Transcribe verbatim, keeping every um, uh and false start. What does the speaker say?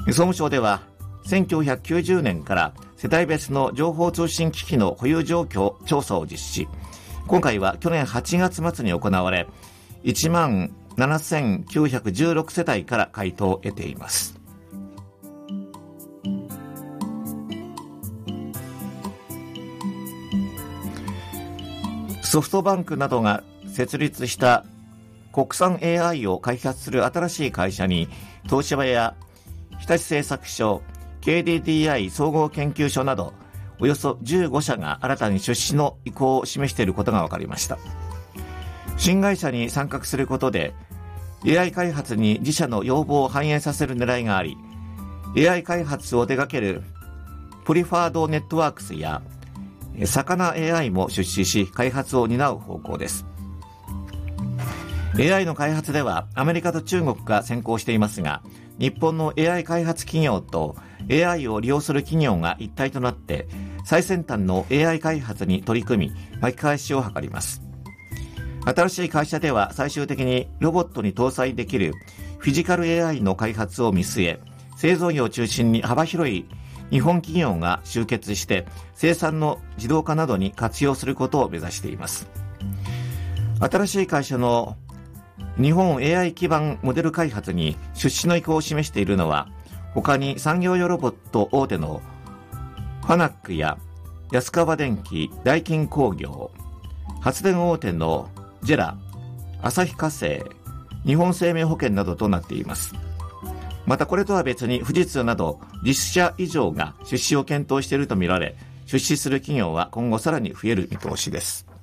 総務省ではせんきゅうひゃくきゅうじゅうねんから世帯別の情報通信機器の保有状況調査を実施。今回は去年はちがつ末に行われ、いちまんななせんきゅうひゃくじゅうろく世帯から回答を得ています。ソフトバンクなどが設立した国産 エーアイ を開発する新しい会社に、東芝や日立製作所、ケーディーディーアイ 総合研究所などおよそじゅうご社が新たに出資の意向を示していることが分かりました。新会社に参画することで エーアイ 開発に自社の要望を反映させる狙いがあり、 エーアイ 開発を手掛けるプリファードネットワークスやサカナ エーアイ も出資し開発を担う方向です。 エーアイ の開発ではアメリカと中国が先行していますが、日本の エーアイ 開発企業と エーアイ を利用する企業が一体となって最先端の エーアイ 開発に取り組み巻き返しを図ります。新しい会社では最終的にロボットに搭載できるフィジカル エーアイ の開発を見据え、製造業を中心に幅広い日本企業が集結して生産の自動化などに活用することを目指しています。新しい会社の日本 エーアイ 基盤モデル開発に出資の意向を示しているのは、他に産業用ロボット大手のファナックや安川電機、ダイキン工業、発電大手のジェラ、旭化成、日本生命保険などとなっています。またこれとは別に富士通などじゅっ社以上が出資を検討しているとみられ、出資する企業は今後さらに増える見通しです。